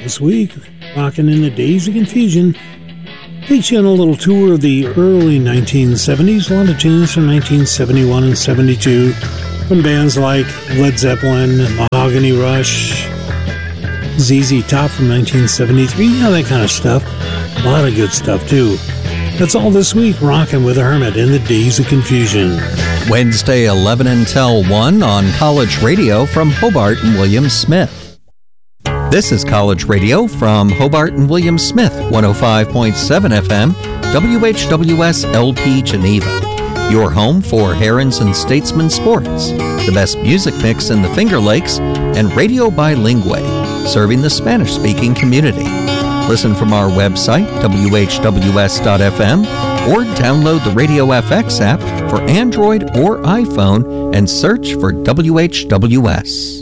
This week, rocking in the Days of Confusion, takes you on a little tour of the early 1970s. A lot of tunes from 1971 and 72 from bands like Led Zeppelin, Mahogany Rush, ZZ Top from 1973, that kind of stuff. A lot of good stuff, too. That's all this week, rocking with the Hermit in the Days of Confusion. Wednesday, 11 until 1 on College Radio from Hobart and William Smith. This is College Radio from Hobart and William Smith, 105.7 FM, WHWS LP Geneva. Your home for Herons and Statesman sports, the best music mix in the Finger Lakes, and Radio Bilingue, serving the Spanish-speaking community. Listen from our website, whws.fm, or download the Radio FX app for Android or iPhone and search for WHWS.